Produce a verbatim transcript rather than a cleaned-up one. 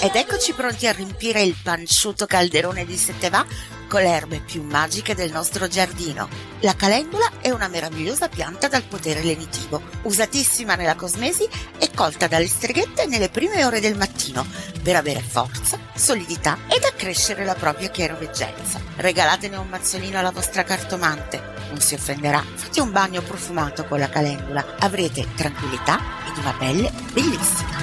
Ed eccoci pronti a riempire il panciuto calderone di Setevà con le erbe più magiche del nostro giardino. La calendula è una meravigliosa pianta dal potere lenitivo, usatissima nella cosmesi e colta dalle streghette nelle prime ore del mattino per avere forza, solidità ed accrescere la propria chiaroveggenza. Regalatene un mazzolino alla vostra cartomante, non si offenderà. Fate un bagno profumato con la calendula, avrete tranquillità ed una pelle bellissima.